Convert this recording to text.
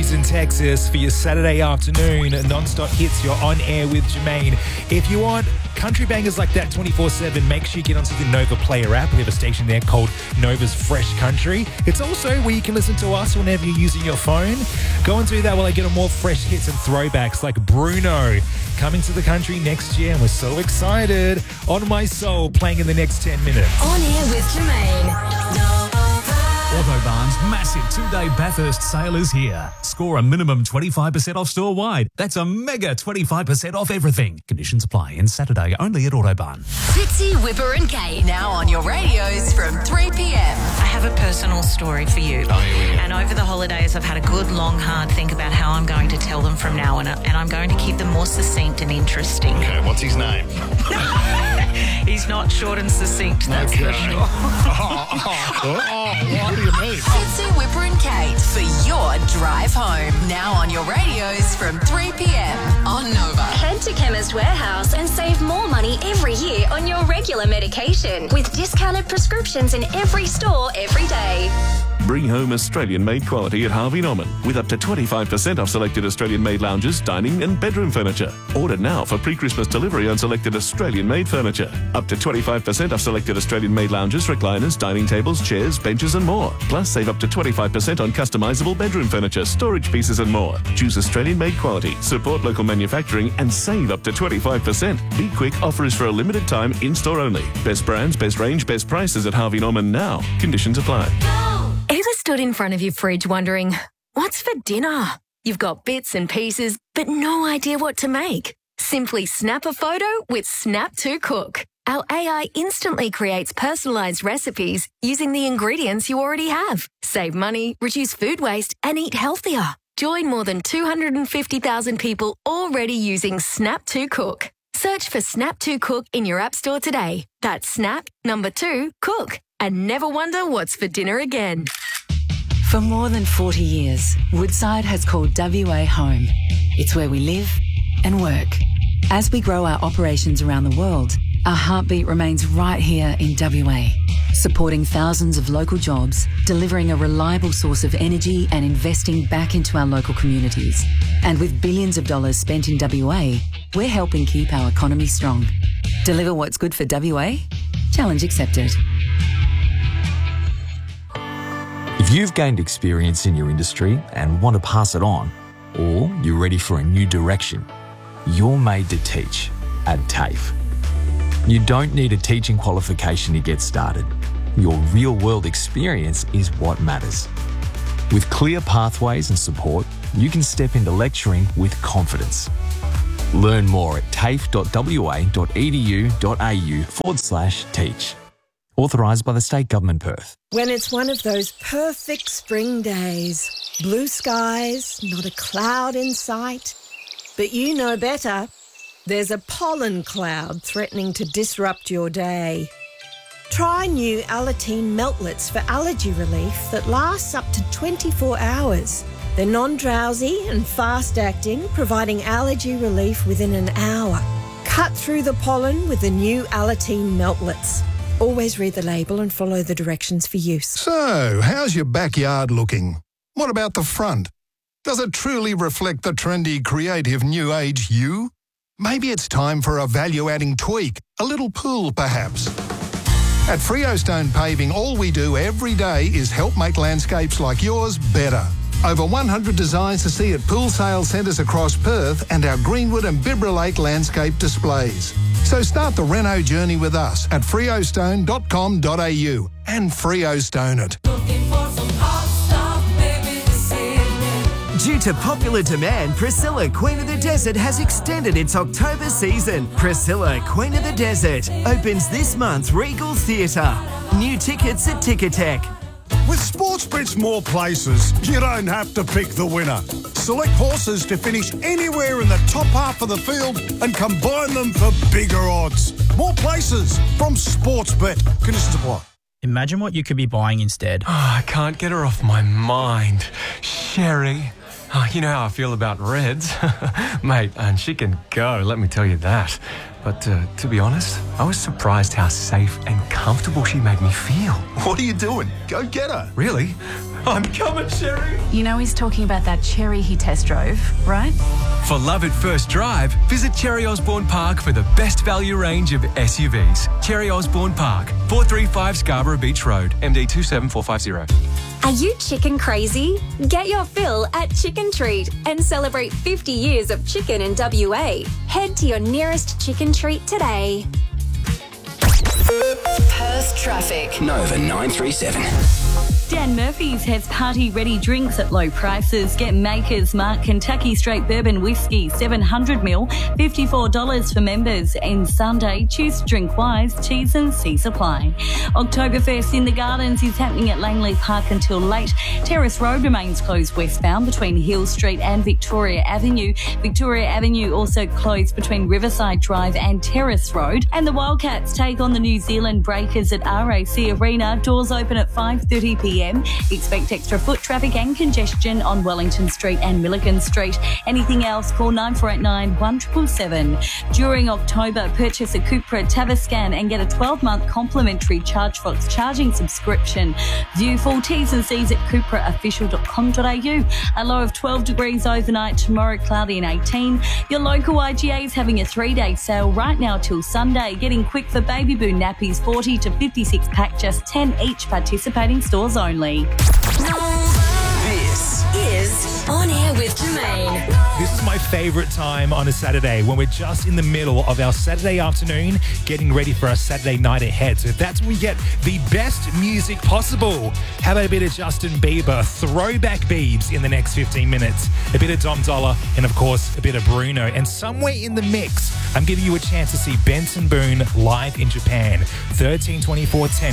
Houston, Texas for your Saturday afternoon non-stop hits. You're on air with Jermaine. If you want country bangers like that 24/7, make sure you get onto the Nova Player app. We have a station there called Nova's Fresh Country. It's also where you can listen to us whenever you're using your phone. Go and do that while I get on more fresh hits and throwbacks like Bruno coming to the country next year, and we're so excited. On My Soul playing in the next 10 minutes. On air with Jermaine. Autobahn's massive 2-day Bathurst sale is here. Score a minimum 25% off store-wide. That's a mega 25% off everything. Conditions apply. And Saturday only at Autobahn. Fitzy, Whipper and Kate now on your radios from 3 p.m. I have a personal story for you. And over the holidays, I've had a good, long, hard think about how I'm going to tell them from now on. And I'm going to keep them more succinct and interesting. Okay, what's his name? He's not short and succinct, that's for sure. What do you mean? Fitzy, Whipper and Kate for your drive home. Now on your radios from 3 p.m. on Nova. Head to Chemist Warehouse and save more money every year on your regular medication with discounted prescriptions in every store every day. Bring home Australian-made quality at Harvey Norman with up to 25% off selected Australian-made lounges, dining and bedroom furniture. Order now for pre-Christmas delivery on selected Australian-made furniture. Up to 25% off selected Australian-made lounges, recliners, dining tables, chairs, benches and more. Plus, save up to 25% on customisable bedroom furniture, storage pieces and more. Choose Australian-made quality, support local manufacturing and save up to 25%. Be quick, offer is for a limited time, in-store only. Best brands, best range, best prices at Harvey Norman now. Conditions apply. Ever stood in front of your fridge wondering, what's for dinner? You've got bits and pieces, but no idea what to make. Simply snap a photo with Snap to Cook. Our AI instantly creates personalised recipes using the ingredients you already have. Save money, reduce food waste, and eat healthier. Join more than 250,000 people already using Snap to Cook. Search for Snap to Cook in your app store today. That's Snap, 2, Cook. And never wonder what's for dinner again. For more than 40 years, Woodside has called WA home. It's where we live and work. As we grow our operations around the world, our heartbeat remains right here in WA, supporting thousands of local jobs, delivering a reliable source of energy and investing back into our local communities. And with billions of dollars spent in WA, we're helping keep our economy strong. Deliver what's good for WA? Challenge accepted. If you've gained experience in your industry and want to pass it on, or you're ready for a new direction, you're made to teach at TAFE. You don't need a teaching qualification to get started. Your real-world experience is what matters. With clear pathways and support, you can step into lecturing with confidence. Learn more at tafe.wa.edu.au/teach. Authorised by the State Government, Perth. When it's one of those perfect spring days, blue skies, not a cloud in sight, but you know better, there's a pollen cloud threatening to disrupt your day. Try new Alateen Meltlets for allergy relief that lasts up to 24 hours. They're non-drowsy and fast-acting, providing allergy relief within an hour. Cut through the pollen with the new Alateen Meltlets. Always read the label and follow the directions for use. So, how's your backyard looking? What about the front? Does it truly reflect the trendy, creative, new age you? Maybe it's time for a value-adding tweak, a little pool perhaps. At Freostone Paving, all we do every day is help make landscapes like yours better. Over 100 designs to see at pool sale centres across Perth and our Greenwood and Bibra Lake landscape displays. So start the reno journey with us at freostone.com.au and Freostone it. Due to popular demand, Priscilla, Queen of the Desert has extended its October season. Priscilla, Queen of the Desert opens this month's Regal Theatre. New tickets at Ticketek. With Sportsbet's more places, you don't have to pick the winner. Select horses to finish anywhere in the top half of the field and combine them for bigger odds. More places from Sportsbet. Conditions apply. Imagine what you could be buying instead. Oh, I can't get her off my mind. Sherry. Oh, you know how I feel about Reds. Mate, and she can go, let me tell you that. But to be honest, I was surprised how safe and comfortable she made me feel. What are you doing? Go get her. Really? I'm coming, Cherry. You know he's talking about that Cherry he test drove, right? For love at first drive, visit Cherry Osborne Park for the best value range of SUVs. Cherry Osborne Park, 435 Scarborough Beach Road, MD 27450. Are you chicken crazy? Get your fill at Chicken Treat and celebrate 50 years of chicken in WA. Head to your nearest Chicken Treat today. Perth traffic. Nova 937. Dan Murphy's has party-ready drinks at low prices. Get Maker's Mark Kentucky Straight Bourbon Whiskey 700ml, $54 for members. And Sunday, choose to drink wise. T's and C supply. Oktoberfest in the Gardens is happening at Langley Park until late. Terrace Road remains closed westbound between Hill Street and Victoria Avenue. Victoria Avenue also closed between Riverside Drive and Terrace Road. And the Wildcats take on the New Zealand Breakers at RAC Arena. Doors open at 5:30pm. Expect extra foot traffic and congestion on Wellington Street and Milligan Street. Anything else, call 9489 1777. During October, purchase a Cupra Tavascan and get a 12-month complimentary ChargeFox charging subscription. View full T's and C's at cupraofficial.com.au. A low of 12 degrees overnight, tomorrow cloudy and 18. Your local IGA is having a 3-day sale right now till Sunday. Getting quick for Baby Boo nappies, 40 to 56 pack, just 10 each, participating stores only. This is On Air with Jermaine. This is my favourite time on a Saturday when we're just in the middle of our Saturday afternoon getting ready for our Saturday night ahead. So that's when we get the best music possible. How about a bit of Justin Bieber, throwback Biebs in the next 15 minutes, a bit of Dom Dollar, and of course a bit of Bruno. And somewhere in the mix, I'm giving you a chance to see Benson Boone live in Japan. 13/24/10.